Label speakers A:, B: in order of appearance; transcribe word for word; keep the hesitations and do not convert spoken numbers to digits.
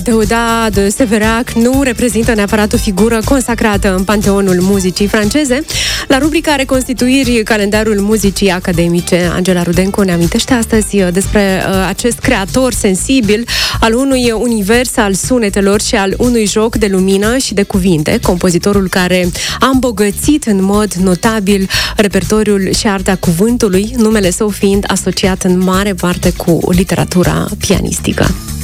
A: Deuda de Séverac nu reprezintă neapărat o figură consacrată în panteonul muzicii franceze. La rubrica Reconstituiri, calendarul muzicii academice, Angela Rudencu ne amintește astăzi despre uh, acest creator sensibil al unui univers al sunetelor și al unui joc de lumină și de cuvinte, compozitorul care a îmbogățit în mod notabil repertoriul și arta cuvântului, numele său fiind asociat în mare parte cu literatura pianistică.